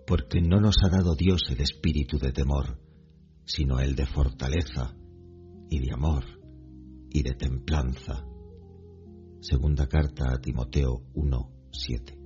Porque no nos ha dado Dios el espíritu de temor, sino el de fortaleza y de amor y de templanza. Segunda carta a Timoteo 1:7.